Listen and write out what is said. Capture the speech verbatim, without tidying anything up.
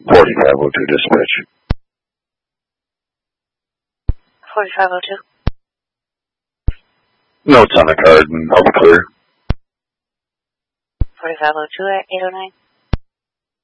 forty-five oh two dispatch. forty-five oh two. Notes on the card and I'll be clear. forty-five oh two at eight oh nine.